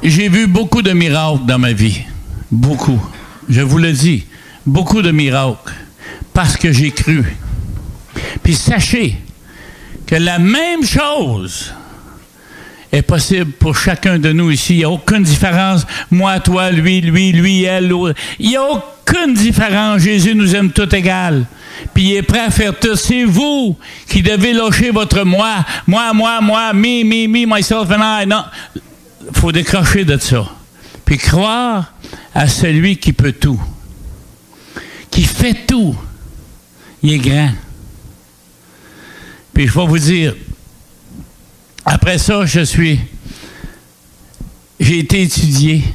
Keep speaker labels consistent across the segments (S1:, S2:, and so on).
S1: J'ai vu beaucoup de miracles dans ma vie. Beaucoup. Je vous le dis. Beaucoup de miracles. Parce que j'ai cru. Puis sachez que la même chose est possible pour chacun de nous ici. Il n'y a aucune différence. Moi, toi, lui, elle, l'autre. Il n'y a aucune différence. Jésus nous aime tous égal. Puis il est prêt à faire tout. C'est vous qui devez lâcher votre moi, me, myself and I. Non. Il faut décrocher de ça. Puis croire à celui qui peut tout. Qui fait tout. Il est grand. Puis je vais vous dire, après ça, j'ai été étudié.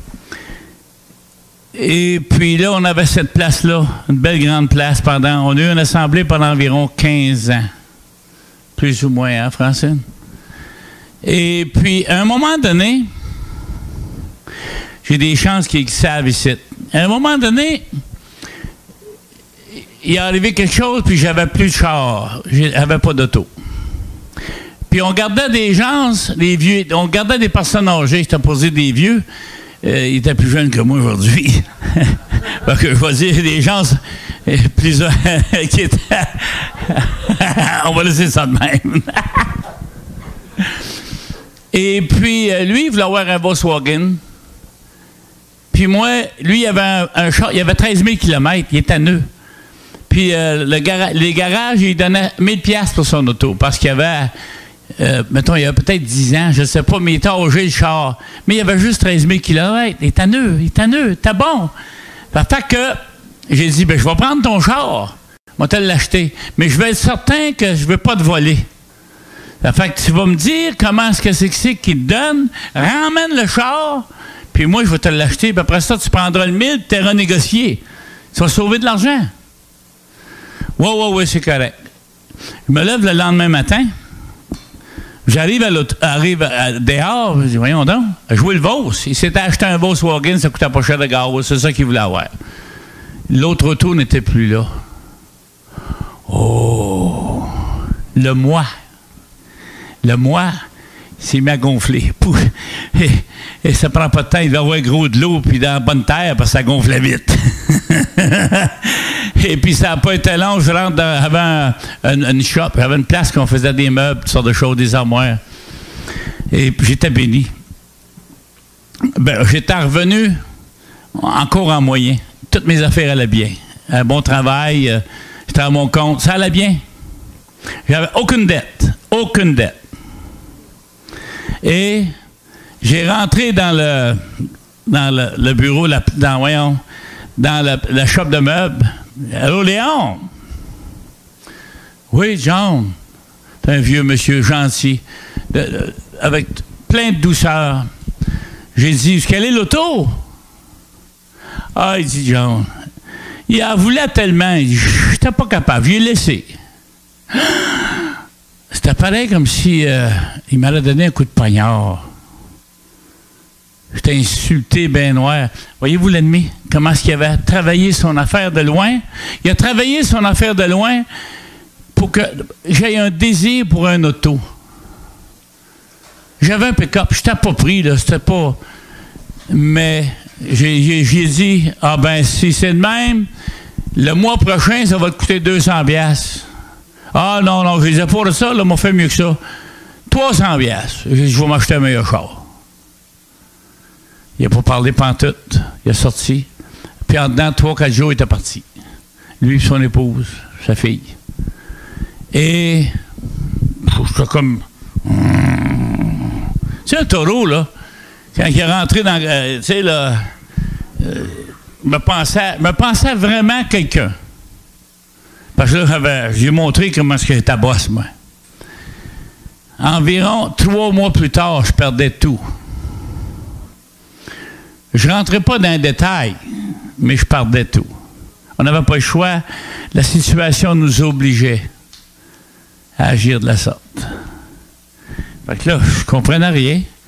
S1: Et puis là, on avait cette place-là, une belle grande place on a eu une assemblée pendant environ 15 ans. Plus ou moins, hein, Francine? Et puis, à un moment donné, j'ai des chances qu'ils savent ici. À un moment donné, il est arrivé quelque chose, puis j'avais plus de char. J'avais pas d'auto. Puis on gardait des gens, des vieux, on gardait des personnes âgées, j'étais posé des vieux. Ils étaient plus jeunes que moi aujourd'hui. Parce que je vais dire des gens plus qui étaient. On va laisser ça de même. Et puis, lui, il voulait avoir un Volkswagen. Puis moi, lui, il avait un char, il avait 13 000 km, il était neuf. Puis les garages, il donnait 1000 $, pour son auto, parce qu'il y avait, mettons, il y a peut-être 10 ans, je ne sais pas, mais il était âgé le char. Mais il avait juste 13 000 km. Il était neuf, c'était bon. Fait que j'ai dit, je vais prendre ton char, je vais te l'acheter, mais je vais être certain que je ne veux pas te voler. Fait que tu vas me dire comment est-ce que c'est qu'il te donne, ramène le char, puis moi, je vais te l'acheter, puis après ça, tu prendras le 1000, tu es renégocié. Tu vas sauver de l'argent. Oui, c'est correct. Je me lève le lendemain matin. J'arrive dehors. Je dis, voyons donc, jouer le Vos. Il s'était acheté un Volkswagen, ça coûtait pas cher de gaz. C'est ça qu'il voulait avoir. L'autre auto n'était plus là. Oh! Le moi, s'est mis à gonfler. Et ça prend pas de temps. Il va avoir gros de l'eau puis dans la bonne terre parce que ça gonflait vite. Et puis ça n'a pas été long. Je rentre avant une shop. J'avais une place qu'on faisait des meubles, toutes sortes de choses, des armoires. Et puis j'étais béni. J'étais revenu encore en moyen. Toutes mes affaires allaient bien. Un bon travail. J'étais à mon compte. Ça allait bien. J'avais aucune dette. Aucune dette. Et j'ai rentré dans le bureau, dans la shop de meubles. Allô, Léon? Oui, John. C'est un vieux monsieur gentil, avec plein de douceur. J'ai dit, quelle est l'auto? Ah, il dit, John, il en voulait tellement, je n'étais pas capable, je l'ai laissé. C'était pareil comme si il m'avait donné un coup de poignard. J'étais insulté, ben noir. Voyez-vous l'ennemi? Comment est-ce qu'il avait travaillé son affaire de loin? Il a travaillé son affaire de loin pour que j'aie un désir pour un auto. J'avais un pick-up. Je n'étais pas pris, là. C'était pas... Mais j'ai dit, si c'est le même, le mois prochain, ça va te coûter 200 $. Ah non, je disais pour ça, là, m'a fait mieux que ça. 300 $. Je vais m'acheter un meilleur char. Il n'a pas parlé pantoute. Il est sorti. Puis en dedans, 3-4 jours, il était parti. Lui et son épouse, sa fille. Et j'étais comme... C'est un taureau, là. Quand il est rentré dans... tu sais, là... me pensait vraiment quelqu'un. Parce que là, j'ai montré comment est-ce que j'étais boss, moi. Environ 3 mois plus tard, je perdais tout. Je ne rentrais pas dans les détails, mais je perdais tout. On n'avait pas le choix. La situation nous obligeait à agir de la sorte. Fait que là, je ne comprenais rien.